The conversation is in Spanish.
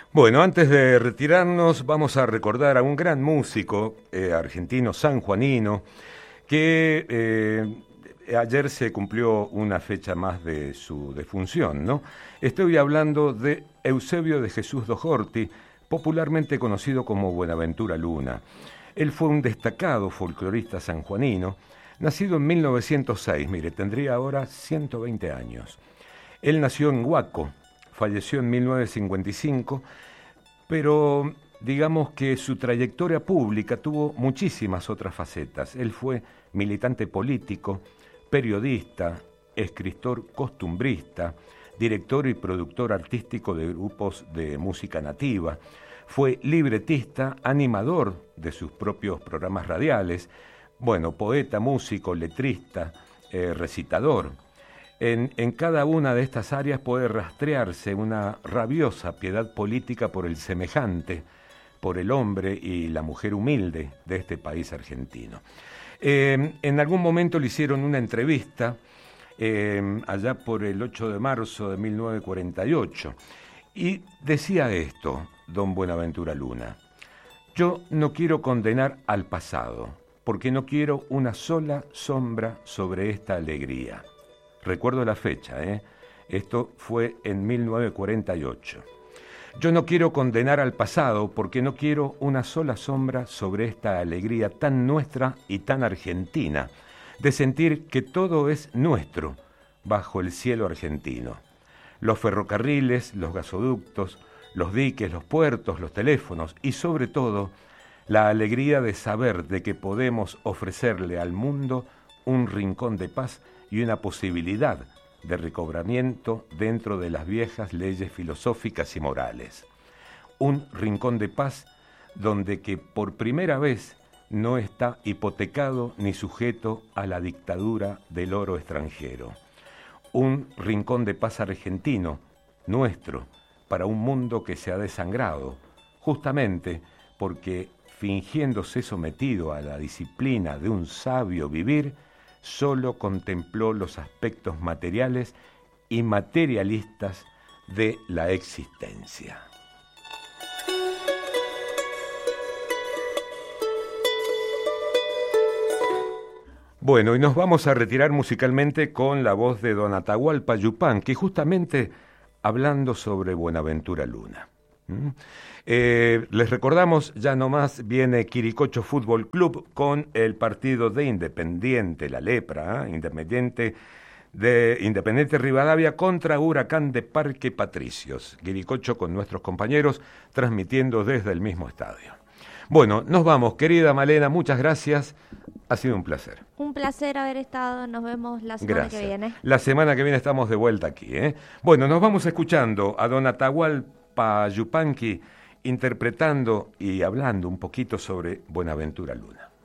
Bueno, antes de retirarnos, vamos a recordar a un gran músico argentino sanjuanino que ayer se cumplió una fecha más de su defunción, ¿no? Estoy hablando de Eusebio de Jesús Dojorti, popularmente conocido como Buenaventura Luna. Él fue un destacado folclorista sanjuanino, nacido en 1906, mire, tendría ahora 120 años. Él nació en Huaco, falleció en 1955, pero digamos que su trayectoria pública tuvo muchísimas otras facetas. Él fue militante político, periodista, escritor costumbrista, director y productor artístico de grupos de música nativa. Fue libretista, animador de sus propios programas radiales, poeta, músico, letrista, recitador. En cada una de estas áreas puede rastrearse una rabiosa piedad política por el semejante, por el hombre y la mujer humilde de este país argentino. En algún momento le hicieron una entrevista, allá por el 8 de marzo de 1948, y decía esto, don Buenaventura Luna: yo no quiero condenar al pasado, porque no quiero una sola sombra sobre esta alegría. Recuerdo la fecha, esto fue en 1948. Yo no quiero condenar al pasado porque no quiero una sola sombra sobre esta alegría tan nuestra y tan argentina, de sentir que todo es nuestro bajo el cielo argentino. Los ferrocarriles, los gasoductos, los diques, los puertos, los teléfonos y sobre todo la alegría de saber de que podemos ofrecerle al mundo un rincón de paz y una posibilidad de recobramiento dentro de las viejas leyes filosóficas y morales. Un rincón de paz donde que por primera vez no está hipotecado ni sujeto a la dictadura del oro extranjero. Un rincón de paz argentino, nuestro, para un mundo que se ha desangrado, justamente porque fingiéndose sometido a la disciplina de un sabio vivir, solo contempló los aspectos materiales y materialistas de la existencia. Bueno, y nos vamos a retirar musicalmente con la voz de don Atahualpa Yupanqui, justamente hablando sobre Buenaventura Luna. Les recordamos, ya nomás viene Quiricocho Fútbol Club con el partido de Independiente, la lepra, Independiente Rivadavia contra Huracán de Parque Patricios. Quiricocho con nuestros compañeros transmitiendo desde el mismo estadio. Bueno, nos vamos, querida Malena, muchas gracias. Ha sido un placer. Un placer haber estado. Nos vemos la semana que viene. La semana que viene estamos de vuelta aquí, Bueno, nos vamos escuchando a don Atahualpa Yupanqui interpretando y hablando un poquito sobre Buenaventura Luna.